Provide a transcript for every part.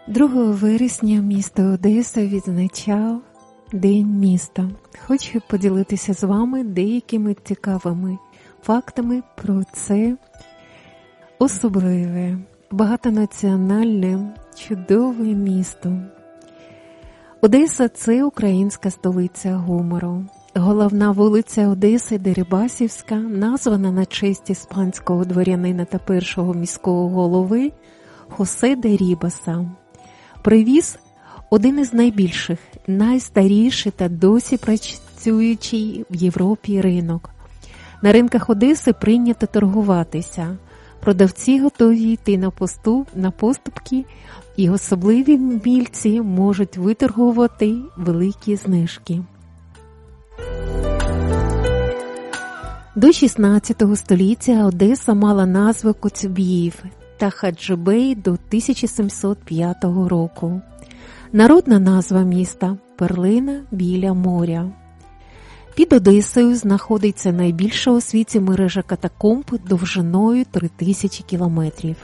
2 вересня місто Одеса відзначав День міста. Хочу поділитися з вами деякими цікавими фактами про це особливе, багатонаціональне, чудове місто. Одеса – це українська столиця гумору. Головна вулиця Одеси Дерибасівська, названа на честь іспанського дворянина та першого міського голови Хосе де Рібаса. Привіз один із найбільших, найстаріший та досі працюючий в Європі ринок. На ринках Одеси прийнято торгуватися. Продавці готові йти на поступки, і особливі вмільці можуть виторгувати великі знижки. До 16 століття Одеса мала назву Коцюбіїв та Хаджибей до 1705 року. Народна назва міста – Перлина біля моря. Під Одесою знаходиться найбільша у світі мережа катакомб довжиною 3000 кілометрів.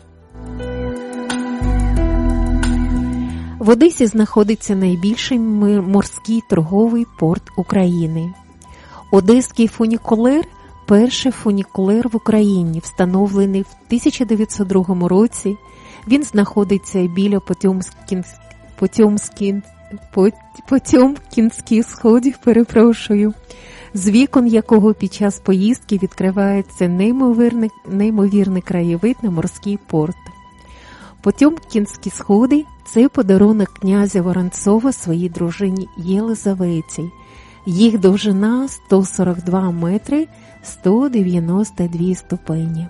В Одесі знаходиться найбільший морський торговий порт України. Одеський фунікулер – перший фунікулер в Україні, встановлений в 1902 році. Він знаходиться біля Потьомкінських сходів, з вікон якого під час поїздки відкривається неймовірний краєвид на морський порт. Потьомкінські сходи – це подарунок князя Воронцова своїй дружині Єлизаветі. Їх довжина 142 метри 192 ступені.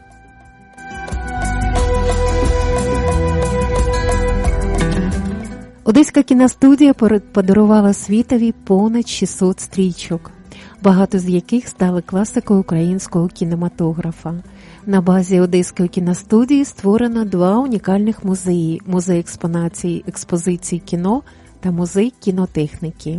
Одеська кіностудія подарувала світові понад 600 стрічок, багато з яких стали класикою українського кінематографа. На базі Одеської кіностудії створено 2 унікальних музеї – музей експозицій кіно та музей кінотехніки.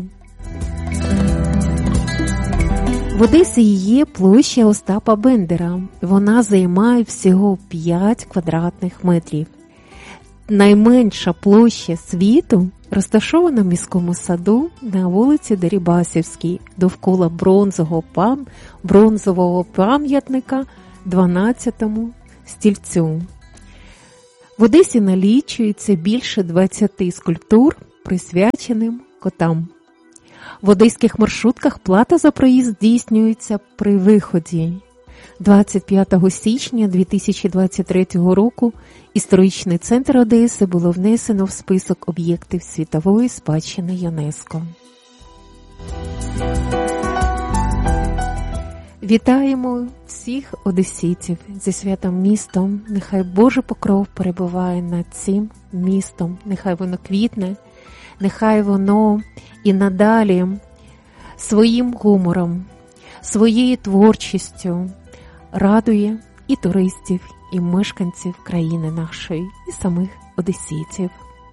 В Одесі є площа Остапа Бендера. Вона займає всього 5 квадратних метрів. Найменша площа світу розташована в міському саду на вулиці Дерибасівській довкола бронзового пам'ятника 12-му стільцю. В Одесі налічується більше 20 скульптур, присвяченим котам. В одеських маршрутках плата за проїзд здійснюється при виході. 25 січня 2023 року історичний центр Одеси було внесено в список об'єктів світової спадщини ЮНЕСКО. Вітаємо всіх одеситів зі святом містом. Нехай Божий покров перебуває над цим містом. Нехай воно квітне, нехай воно і надалі своїм гумором, своєю творчістю радує і туристів, і мешканців країни нашої, і самих одеситів.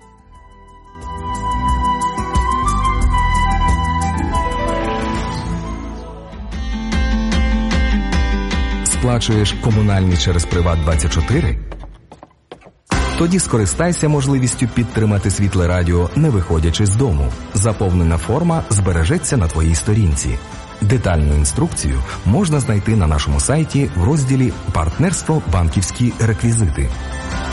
Сплачуєш комунальні через Приват24? Тоді скористайся можливістю підтримати Світле Радіо, не виходячи з дому. Заповнена форма збережеться на твоїй сторінці. Детальну інструкцію можна знайти на нашому сайті в розділі «Партнерство. Банківські реквізити».